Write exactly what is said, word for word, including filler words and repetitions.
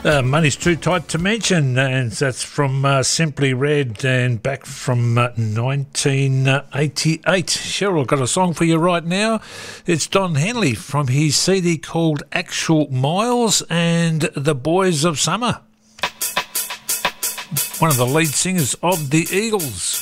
Uh, Money's Too Tight to Mention, and that's from uh, Simply Red and back from uh, nineteen eighty-eight. Cheryl, I've got a song for you right now. It's Don Henley from his C D called Actual Miles and the Boys of Summer. One of the lead singers of the Eagles.